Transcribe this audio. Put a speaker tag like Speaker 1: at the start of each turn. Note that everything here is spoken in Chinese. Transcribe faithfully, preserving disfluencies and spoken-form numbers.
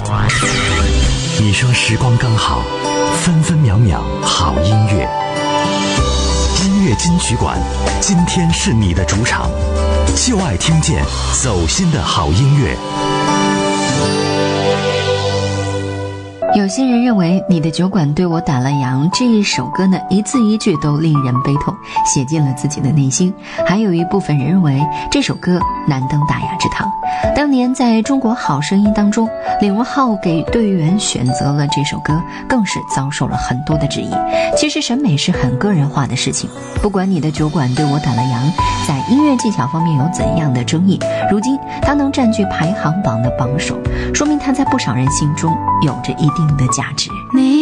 Speaker 1: 你说时光刚好，分分秒秒好音乐。音乐金曲馆，今天是你的主场，就爱听见走心的好音乐。
Speaker 2: 有些人认为你的酒馆对我打了烊这一首歌呢，一字一句都令人悲痛，写进了自己的内心。还有一部分人认为这首歌难登大雅之堂。当年在中国好声音当中，李荣浩给队员选择了这首歌，更是遭受了很多的质疑。其实审美是很个人化的事情，不管你的酒馆对我打了烊在音乐技巧方面有怎样的争议，如今他能占据排行榜的榜首，说明他在不少人心中有着一定的价值。